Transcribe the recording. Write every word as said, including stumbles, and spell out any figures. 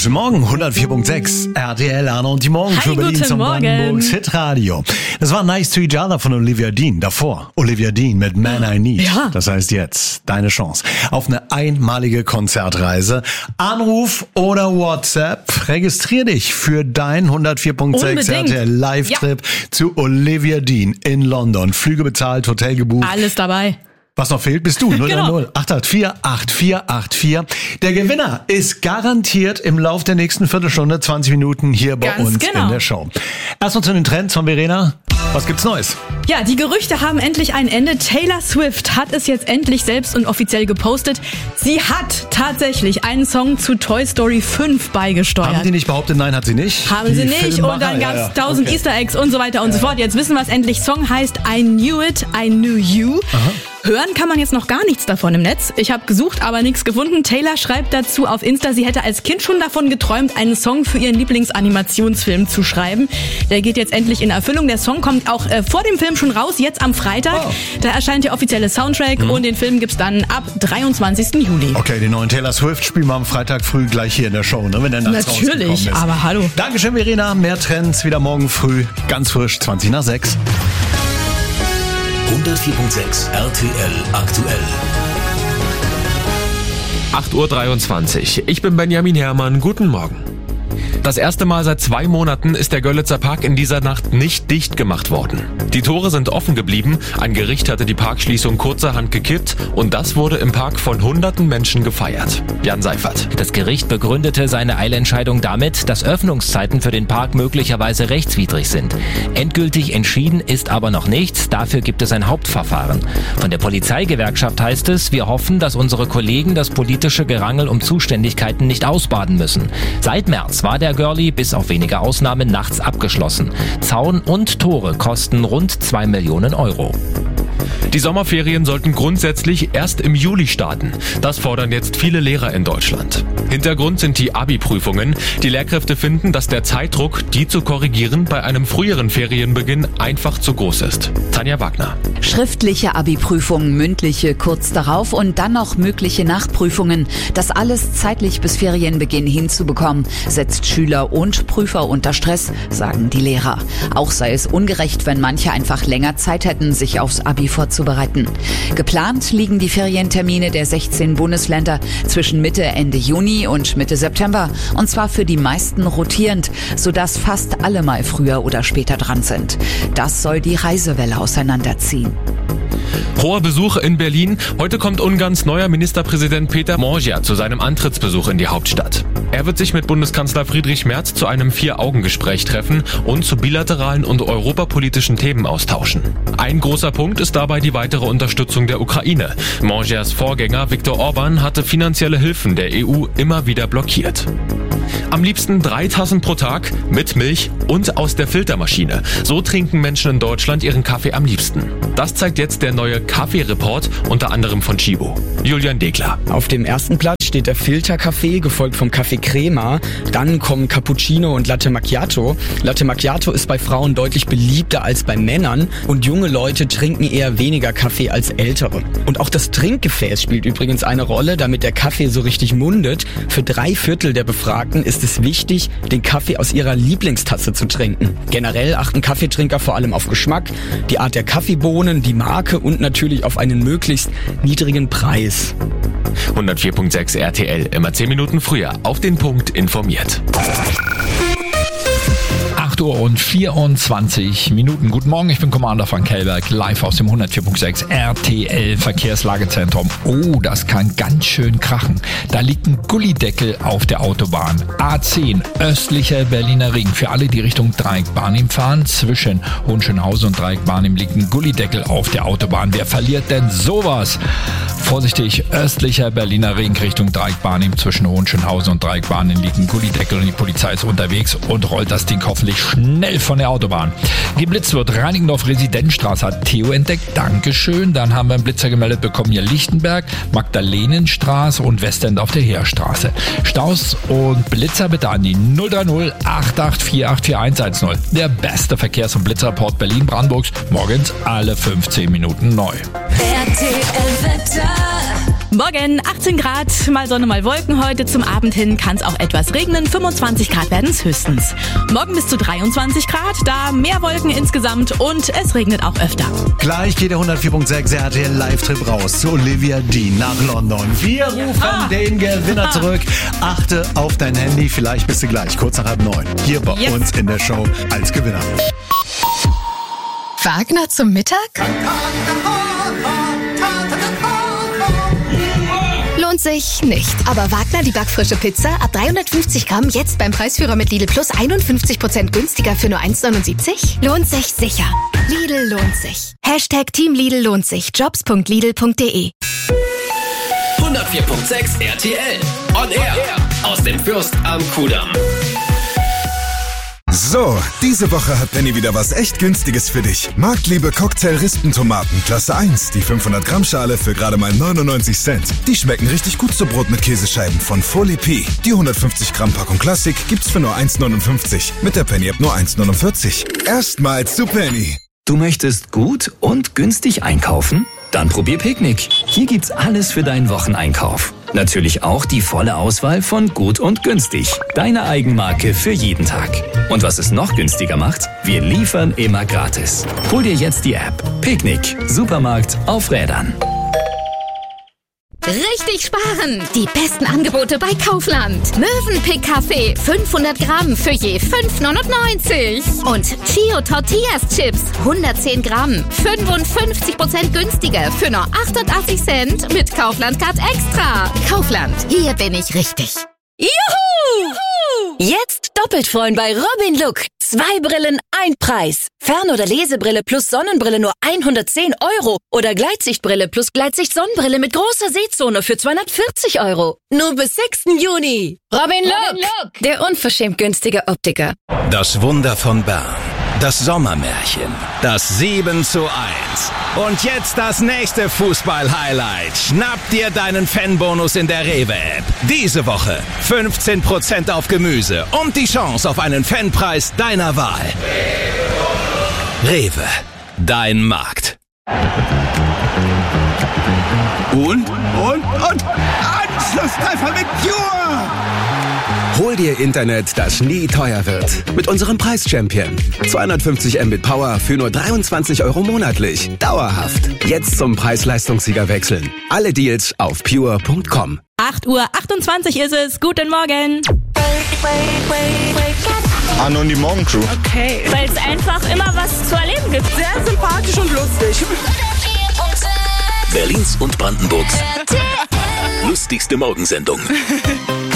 Guten Morgen, hundertvier Komma sechs R T L, Arno und die Morgen Hi, für Berlin zum Morgen. Brandenburgs Hitradio. Das war Nice to Each Other von Olivia Dean. Davor Olivia Dean mit Man I Need. Ja. Das heißt jetzt deine Chance auf eine einmalige Konzertreise. Anruf oder WhatsApp. Registrier dich für dein hundertvier Komma sechs R Unbedingt. T L Live-Trip ja. zu Olivia Dean in London. Flüge bezahlt, Hotel gebucht. Alles dabei. Was noch fehlt, bist du. null null null acht acht vier acht vier acht vier. Der Gewinner ist garantiert im Lauf der nächsten Viertelstunde, zwanzig Minuten hier bei Ganz uns genau. in der Show. Erstmal zu den Trends von Verena. Was gibt's Neues? Ja, die Gerüchte haben endlich ein Ende. Taylor Swift hat es jetzt endlich selbst und offiziell gepostet. Sie hat tatsächlich einen Song zu Toy Story fünf beigesteuert. Haben die nicht behauptet, nein, hat sie nicht? Haben die sie nicht. Filmemacher, Und dann gab es ja, ja. tausend Okay. Easter Eggs und so weiter und ja, so fort. Jetzt wissen wir es endlich. Song heißt I Knew It, I Knew You. Aha. Hören kann man jetzt noch gar nichts davon im Netz. Ich habe gesucht, aber nichts gefunden. Taylor schreibt dazu auf Insta, sie hätte als Kind schon davon geträumt, einen Song für ihren Lieblingsanimationsfilm zu schreiben. Der geht jetzt endlich in Erfüllung. Der Song kommt auch äh, vor dem Film schon raus, jetzt am Freitag. Oh. Da erscheint der offizielle Soundtrack mhm. und den Film gibt's dann ab dreiundzwanzigsten Juli. Okay, den neuen Taylor Swift spielen wir am Freitag früh gleich hier in der Show, ne, wenn der nachts Natürlich, rausgekommen ist. aber hallo. Dankeschön, Verena. Mehr Trends wieder morgen früh. Ganz frisch, zwanzig nach sechs. hundertvier Komma sechs R T L aktuell. acht Uhr dreiundzwanzig. Ich bin Benjamin Herrmann. Guten Morgen. Das erste Mal seit zwei Monaten ist der Görlitzer Park in dieser Nacht nicht dicht gemacht worden. Die Tore sind offen geblieben, ein Gericht hatte die Parkschließung kurzerhand gekippt und das wurde im Park von hunderten Menschen gefeiert. Jan Seifert. Das Gericht begründete seine Eilentscheidung damit, dass Öffnungszeiten für den Park möglicherweise rechtswidrig sind. Endgültig entschieden ist aber noch nichts, dafür gibt es ein Hauptverfahren. Von der Polizeigewerkschaft heißt es, wir hoffen, dass unsere Kollegen das politische Gerangel um Zuständigkeiten nicht ausbaden müssen. Seit März war der Görli bis auf wenige Ausnahmen nachts abgeschlossen. Zaun und Tore kosten rund zwei Millionen Euro. Die Sommerferien sollten grundsätzlich erst im Juli starten. Das fordern jetzt viele Lehrer in Deutschland. Hintergrund sind die Abi-Prüfungen. Die Lehrkräfte finden, dass der Zeitdruck, die zu korrigieren, bei einem früheren Ferienbeginn einfach zu groß ist. Tanja Wagner. Schriftliche Abi-Prüfungen, mündliche kurz darauf und dann noch mögliche Nachprüfungen. Das alles zeitlich bis Ferienbeginn hinzubekommen, setzt Schüler und Prüfer unter Stress, sagen die Lehrer. Auch sei es ungerecht, wenn manche einfach länger Zeit hätten, sich aufs Abi vorzubereiten. Geplant liegen die Ferientermine der sechzehn Bundesländer zwischen Mitte, Ende Juni und Mitte September. Und zwar für die meisten rotierend, sodass fast alle mal früher oder später dran sind. Das soll die Reisewelle auseinanderziehen. Hoher Besuch in Berlin. Heute kommt Ungarns neuer Ministerpräsident Peter Magyar zu seinem Antrittsbesuch in die Hauptstadt. Er wird sich mit Bundeskanzler Friedrich Merz zu einem Vier-Augen-Gespräch treffen und zu bilateralen und europapolitischen Themen austauschen. Ein großer Punkt ist dabei die weitere Unterstützung der Ukraine. Magyars Vorgänger Viktor Orban hatte finanzielle Hilfen der E U immer wieder blockiert. Am liebsten drei Tassen pro Tag mit Milch und aus der Filtermaschine. So trinken Menschen in Deutschland ihren Kaffee am liebsten. Das zeigt jetzt der neue Kaffee-Report, unter anderem von Chibo. Julian Degler. Auf dem ersten Platz steht der Filterkaffee, gefolgt vom Kaffee Crema. Dann kommen Cappuccino und Latte Macchiato. Latte Macchiato ist bei Frauen deutlich beliebter als bei Männern und junge Leute trinken eher weniger Kaffee als ältere. Und auch das Trinkgefäß spielt übrigens eine Rolle, damit der Kaffee so richtig mundet. Für drei Viertel der Befragten ist es wichtig, den Kaffee aus ihrer Lieblingstasse zu trinken. Generell achten Kaffeetrinker vor allem auf Geschmack, die Art der Kaffeebohnen, die Marke und natürlich auf einen möglichst niedrigen Preis. hundertvier Komma sechs R T L, immer zehn Minuten früher, auf den Punkt informiert. acht Uhr und vierundzwanzig Minuten. Guten Morgen, ich bin Commander Frank Kellberg, live aus dem hundertvier Komma sechs R T L Verkehrslagezentrum. Oh, das kann ganz schön krachen. Da liegt ein Gullideckel auf der Autobahn. A zehn, östlicher Berliner Ring. Für alle, die Richtung Dreieckbahn fahren, zwischen Hohenschönhausen und Dreieckbahn liegt ein Gullideckel auf der Autobahn. Wer verliert denn sowas? Vorsichtig, östlicher Berliner Ring Richtung Dreieckbahn, zwischen Hohenschönhausen und Dreieckbahn liegt ein Gullideckel und die Polizei ist unterwegs und rollt das Ding hoffentlich schnell von der Autobahn. Geblitzt wird Reinickendorf Residenzstraße, hat Theo entdeckt, Dankeschön. Dann haben wir einen Blitzer gemeldet bekommen hier Lichtenberg, Magdalenenstraße und Westend auf der Heerstraße. Staus und Blitzer bitte an die null drei null acht acht vier acht vier eins eins null. Der beste Verkehrs- und Blitzerreport Berlin-Brandenburgs, morgens alle fünfzehn Minuten neu. R T L Wetter. Morgen, achtzehn Grad, mal Sonne, mal Wolken heute. Zum Abend hin kann es auch etwas regnen. fünfundzwanzig Grad werden es höchstens. Morgen bis zu dreiundzwanzig Grad, da mehr Wolken insgesamt und es regnet auch öfter. Gleich geht der hundertvier Komma sechs R T L Live-Trip raus zu Olivia Dean nach London. Wir rufen ah. den Gewinner ah. zurück. Achte auf dein Handy, vielleicht bist du gleich kurz nach halb neun hier bei yes. uns in der Show als Gewinner. Wagner zum Mittag? Lohnt sich nicht. Aber Wagner, die backfrische Pizza, ab dreihundertfünfzig Gramm, jetzt beim Preisführer mit Lidl Plus einundfünfzig Prozent günstiger für nur eins neunundsiebzig? Lohnt sich sicher. Lidl lohnt sich. Hashtag Team Lidl lohnt sich. jobs punkt lidl punkt de hundertvier Komma sechs R T L. On Air. Aus dem Fürst am Kudamm. So, diese Woche hat Penny wieder was echt Günstiges für dich. Marktliebe Cocktail-Rispentomaten, Klasse eins, die fünfhundert Gramm Schale für gerade mal neunundneunzig Cent. Die schmecken richtig gut zu Brot mit Käsescheiben von Folie P. Die hundertfünfzig Gramm Packung Klassik gibt's für nur eins neunundfünfzig. Mit der Penny App nur eins neunundvierzig. Erstmals zu Penny. Du möchtest gut und günstig einkaufen? Dann probier Picknick. Hier gibt's alles für deinen Wocheneinkauf. Natürlich auch die volle Auswahl von gut und günstig. Deine Eigenmarke für jeden Tag. Und was es noch günstiger macht? Wir liefern immer gratis. Hol dir jetzt die App. Picknick. Supermarkt auf Rädern. Richtig sparen! Die besten Angebote bei Kaufland. Mövenpick Kaffee fünfhundert Gramm für je fünf neunundneunzig. Und Chio Tortillas Chips hundertzehn Gramm, fünfundfünfzig Prozent günstiger für nur achtundachtzig Cent mit Kaufland Card Extra. Kaufland, hier bin ich richtig. Juhu! Juhu! Jetzt doppelt freuen bei Robin Look. Zwei Brillen, ein Preis. Fern- oder Lesebrille plus Sonnenbrille nur hundertzehn Euro. Oder Gleitsichtbrille plus Gleitsicht-Sonnenbrille mit großer Sehzone für zweihundertvierzig Euro. Nur bis sechsten Juni. Robin Look, Robin Look, der unverschämt günstige Optiker. Das Wunder von Bern. Das Sommermärchen. Das sieben zu eins. Und jetzt das nächste Fußball-Highlight. Schnapp dir deinen Fanbonus in der Rewe-App. Diese Woche fünfzehn Prozent auf Gemüse und die Chance auf einen Fanpreis deiner Wahl. Rewe. Dein Markt. Und, und, und, Anschlusstreffer mit Pure! Hol dir Internet, das nie teuer wird. Mit unserem Preis-Champion. zweihundertfünfzig Mbit Power für nur dreiundzwanzig Euro monatlich. Dauerhaft. Jetzt zum Preis-Leistungssieger wechseln. Alle Deals auf pure punkt com. acht Uhr achtundzwanzig ist es. Guten Morgen. Anno und die Morgencrew. Okay. Weil es einfach immer was zu erleben gibt. Sehr sympathisch und lustig. Berlins und Brandenburgs lustigste Morgensendung.